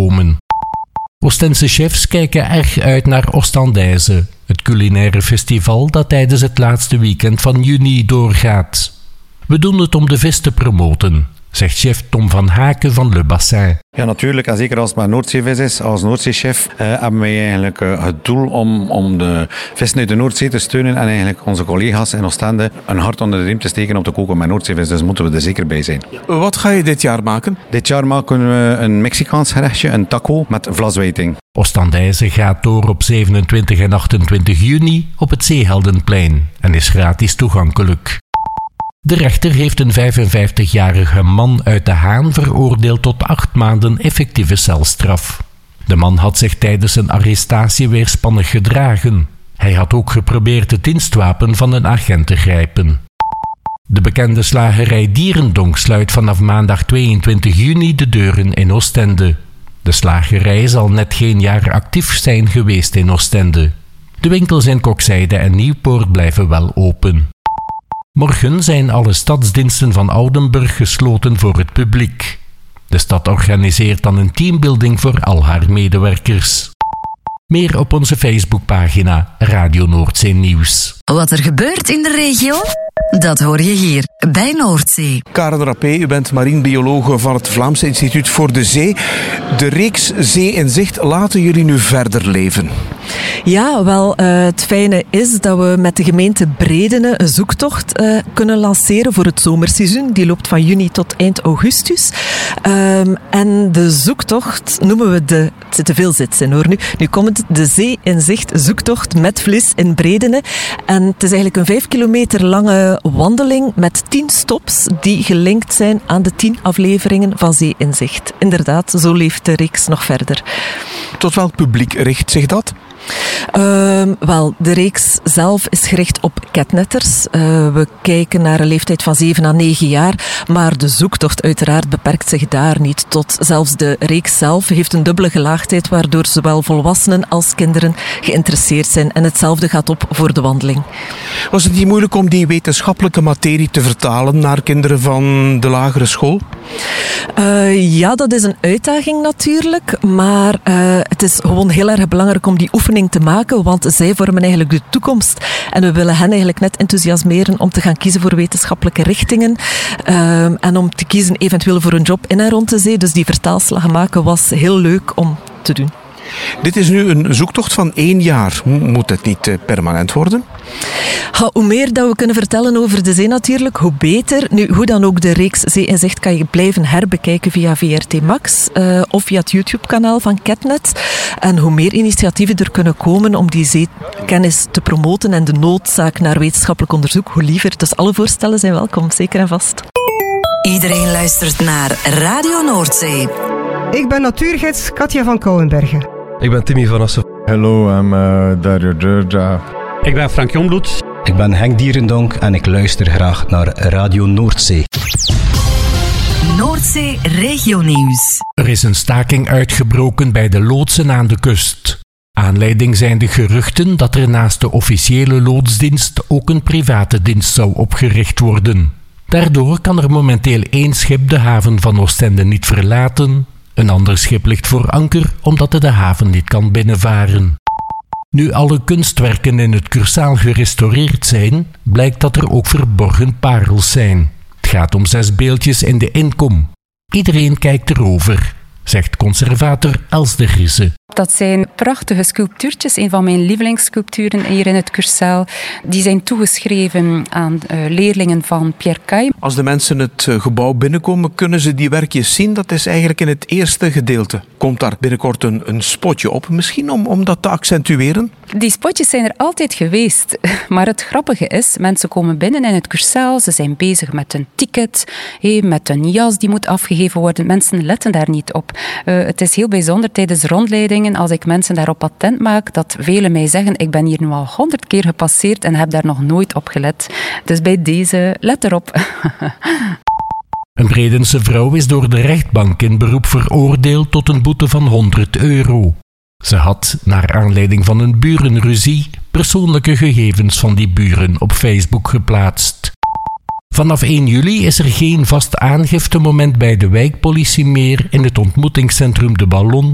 komen. Oostense chefs kijken erg uit naar Oostendijze, het culinaire festival dat tijdens het laatste weekend van juni doorgaat. We doen het om de vis te promoten, zegt chef Tom van Haken van Le Bassin. Ja, natuurlijk. En zeker als het maar Noordzeevis is. Als Noordzeechef hebben wij eigenlijk het doel om de vissen uit de Noordzee te steunen en eigenlijk onze collega's in Oostende een hart onder de riem te steken om te koken met Noordzeevis. Dus moeten we er zeker bij zijn. Wat ga je dit jaar maken? Dit jaar maken we een Mexicaans gerechtje, een taco met vlaswijting. Oostendijze gaat door op 27 en 28 juni op het Zeeheldenplein en is gratis toegankelijk. De rechter heeft een 55-jarige man uit De Haan veroordeeld tot 8 maanden effectieve celstraf. De man had zich tijdens zijn arrestatie weerspannig gedragen. Hij had ook geprobeerd het dienstwapen van een agent te grijpen. De bekende slagerij Dierendonk sluit vanaf maandag 22 juni de deuren in Oostende. De slagerij zal net geen jaar actief zijn geweest in Oostende. De winkels in Kokzijde en Nieuwpoort blijven wel open. Morgen zijn alle stadsdiensten van Oudenburg gesloten voor het publiek. De stad organiseert dan een teambuilding voor al haar medewerkers. Meer op onze Facebookpagina Radio Noordzee Nieuws. Wat er gebeurt in de regio, dat hoor je hier bij Noordzee. Karen Rappé, u bent marinebiologe van het Vlaams Instituut voor de Zee. De reeks Zee in Zicht laten jullie nu verder leven. Ja, wel, het fijne is dat we met de gemeente Bredene een zoektocht kunnen lanceren voor het zomerseizoen. Die loopt van juni tot eind augustus. En de zoektocht noemen we het zitten veel zits in hoor nu. Nu komt het de Zee in Zicht zoektocht met Vlis in Bredene. En het is eigenlijk een 5 kilometer lange wandeling met 10 stops die gelinkt zijn aan de 10 afleveringen van Zee in Zicht. Inderdaad, zo leeft de reeks nog verder. Tot welk publiek richt zich dat? Wel, de reeks zelf is gericht op catnetters. We kijken naar een leeftijd van 7 à 9 jaar, maar de zoektocht uiteraard beperkt zich daar niet tot. Zelfs de reeks zelf heeft een dubbele gelaagdheid, waardoor zowel volwassenen als kinderen geïnteresseerd zijn. En hetzelfde gaat op voor de wandeling. Was het niet moeilijk om die wetenschappelijke materie te vertalen naar kinderen van de lagere school? Ja, dat is een uitdaging natuurlijk, maar het is gewoon heel erg belangrijk om die oefening te maken, want zij vormen eigenlijk de toekomst. En we willen hen eigenlijk net enthousiasmeren om te gaan kiezen voor wetenschappelijke richtingen en om te kiezen eventueel voor een job in en rond de zee. Dus die vertaalslag maken was heel leuk om te doen. Dit is nu een zoektocht van 1 jaar. Moet het niet permanent worden? Hoe meer dat we kunnen vertellen over de zee natuurlijk, hoe beter. Nu, hoe dan ook de reeks Zee in Zicht kan je blijven herbekijken via VRT Max of via het YouTube-kanaal van Catnet. En hoe meer initiatieven er kunnen komen om die zeekennis te promoten en de noodzaak naar wetenschappelijk onderzoek, hoe liever. Dus alle voorstellen zijn welkom, zeker en vast. Iedereen luistert naar Radio Noordzee. Ik ben natuurgids Katja van Kouwenbergen. Ik ben Timmy van Assen. Hallo, I'm Dario Georgia. Ik ben Frank Jongbloed. Ik ben Henk Dierendonk en ik luister graag naar Radio Noordzee. Noordzee Regionieuws. Er is een staking uitgebroken bij de loodsen aan de kust. Aanleiding zijn de geruchten dat er naast de officiële loodsdienst ook een private dienst zou opgericht worden. Daardoor kan er momenteel 1 schip de haven van Oostende niet verlaten. Een ander schip ligt voor anker omdat het de haven niet kan binnenvaren. Nu alle kunstwerken in het Cursaal gerestaureerd zijn, blijkt dat er ook verborgen parels zijn. Het gaat om 6 beeldjes in de inkom. Iedereen kijkt erover, zegt conservator Els de Grisse. Dat zijn prachtige sculptuurtjes, een van mijn lievelingssculpturen hier in het Cursaal. Die zijn toegeschreven aan leerlingen van Pierre Caille. Als de mensen het gebouw binnenkomen, kunnen ze die werkjes zien. Dat is eigenlijk in het eerste gedeelte. Komt daar binnenkort een spotje op, misschien om dat te accentueren? Die spotjes zijn er altijd geweest. Maar het grappige is, mensen komen binnen in het Cursaal, ze zijn bezig met een ticket, met een jas die moet afgegeven worden. Mensen letten daar niet op. Het is heel bijzonder tijdens rondleidingen, als ik mensen daarop attent maak, dat velen mij zeggen, ik ben hier nu al 100 keer gepasseerd en heb daar nog nooit op gelet. Dus bij deze, let erop. Een Bredense vrouw is door de rechtbank in beroep veroordeeld tot een boete van €100. Ze had, naar aanleiding van een burenruzie, persoonlijke gegevens van die buren op Facebook geplaatst. Vanaf 1 juli is er geen vast aangiftemoment bij de wijkpolitie meer in het ontmoetingscentrum De Ballon